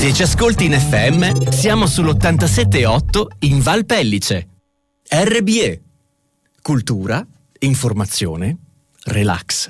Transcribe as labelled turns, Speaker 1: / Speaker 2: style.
Speaker 1: Se ci ascolti in FM, siamo sull'87.8 in Val Pellice. RBE. Cultura, informazione, relax.